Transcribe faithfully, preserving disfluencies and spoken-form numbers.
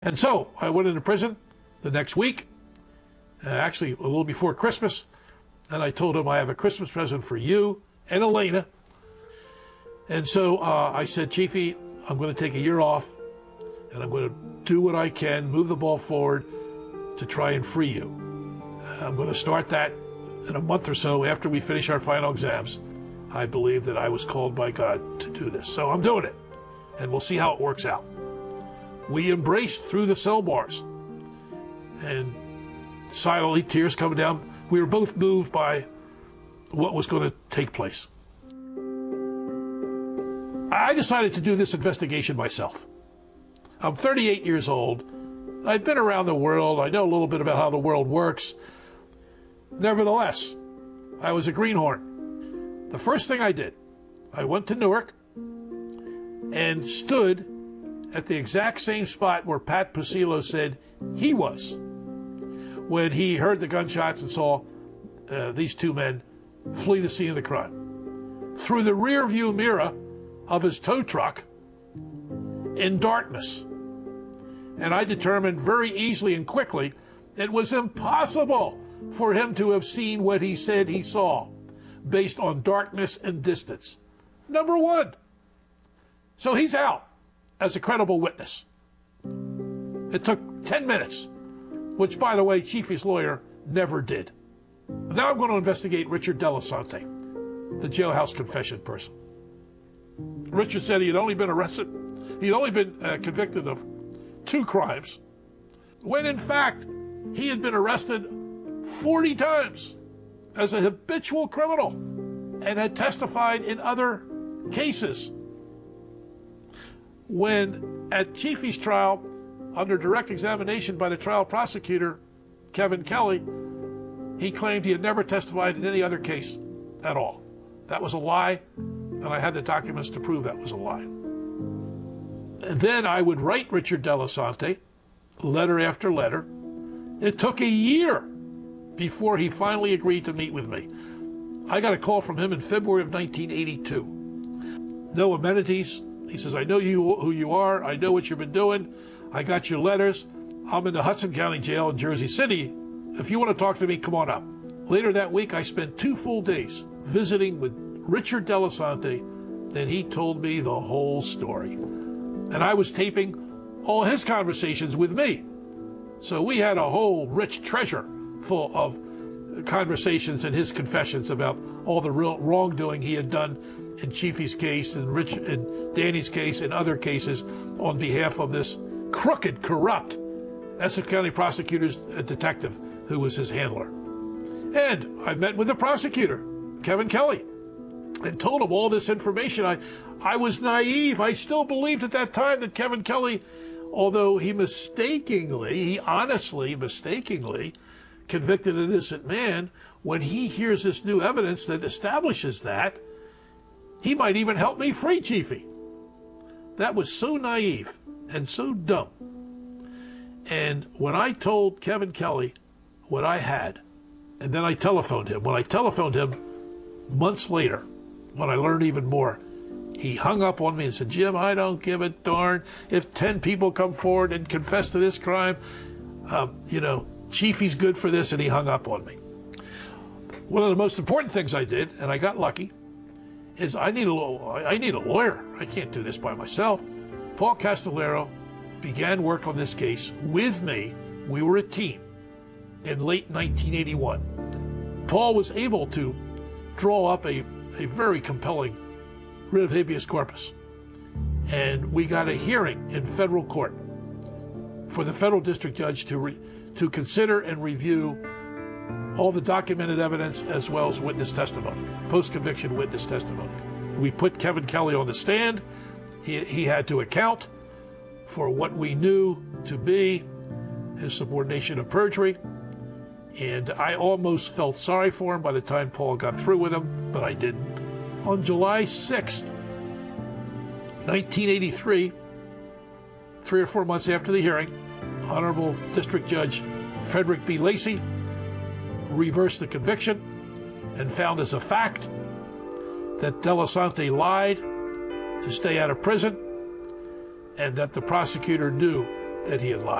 And so I went into prison the next week, uh, actually a little before Christmas, and I told him, I have a Christmas present for you and Elena. And so uh, I said, Chiefy, I'm going to take a year off, and I'm going to do what I can, move the ball forward to try and free you. I'm going to start that in a month or so after we finish our final exams. I believe that I was called by God to do this. So I'm doing it, and we'll see how it works out. We embraced through the cell bars, and silently, tears coming down. We were both moved by what was going to take place. I decided to do this investigation myself. I'm thirty-eight years old. I've been around the world. I know a little bit about how the world works. Nevertheless, I was a greenhorn. The first thing I did, I went to Newark and stood at the exact same spot where Pat Pusilo said he was when he heard the gunshots and saw uh, these two men flee the scene of the crime. Through the rear view mirror of his tow truck in darkness. And I determined very easily and quickly it was impossible for him to have seen what he said he saw based on darkness and distance. Number one. So he's out as a credible witness. It took ten minutes, which, by the way, Chiefy's lawyer never did. Now I'm going to investigate Richard Delassante, the jailhouse confession person. Richard said he had only been arrested, he'd only been uh, convicted of two crimes, when in fact he had been arrested forty times as a habitual criminal and had testified in other cases. When at Chiefy's trial, under direct examination by the trial prosecutor, Kevin Kelly, he claimed he had never testified in any other case at all. That was a lie, and I had the documents to prove that was a lie. And then I would write Richard Delassante, letter after letter. It took a year before he finally agreed to meet with me. I got a call from him in February of nineteen eighty-two. No amenities. He says, I know you who you are. I know what you've been doing. I got your letters. I'm in the Hudson County Jail in Jersey City. If you want to talk to me, come on up. Later that week, I spent two full days visiting with Richard Delassante. Then he told me the whole story. And I was taping all his conversations with me. So we had a whole rich treasure full of conversations and his confessions about all the real wrongdoing he had done in Chiefy's case and Rich and Danny's case and other cases on behalf of this crooked, corrupt Essex County prosecutor's detective who was his handler. And I met with the prosecutor, Kevin Kelly, and told him all this information. I, I was naive. I still believed at that time that Kevin Kelly, although he mistakenly, he honestly, mistakenly convicted an innocent man, when he hears this new evidence that establishes that, he might even help me free Chiefy. That was so naive and so dumb. And when I told Kevin Kelly what I had, and then I telephoned him, when I telephoned him months later, when I learned even more, he hung up on me and said, Jim, I don't give a darn if ten people come forward and confess to this crime. Um, you know, Chiefy's good for this, and he hung up on me. One of the most important things I did, and I got lucky, is I need a I need a lawyer. I can't do this by myself. Paul Castellero began work on this case with me. We were a team in late nineteen eighty-one. Paul was able to draw up a, a very compelling writ of habeas corpus. And we got a hearing in federal court for the federal district judge to, re, to consider and review all the documented evidence as well as witness testimony, post-conviction witness testimony. We put Kevin Kelly on the stand. He, he had to account for what we knew to be his subordination of perjury. And I almost felt sorry for him by the time Paul got through with him, but I didn't. On July sixth, nineteen eighty-three, three or four months after the hearing, Honorable District Judge Frederick B. Lacey reversed the conviction and found as a fact that Delassante lied to stay out of prison and that the prosecutor knew that he had lied.